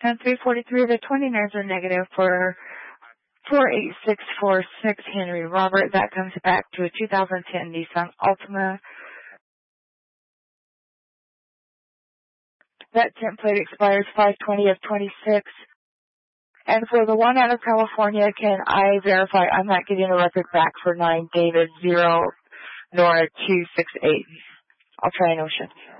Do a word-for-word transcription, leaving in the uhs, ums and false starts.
ten three forty-three, the twenty-nines are negative for four eight six four six Henry Robert. That comes back to a two thousand ten Nissan Altima. That template expires five twenty of twenty-six. And for the one out of California, can I verify I'm not getting a record back for nine David zero Nora two six eight? I'll try an ocean.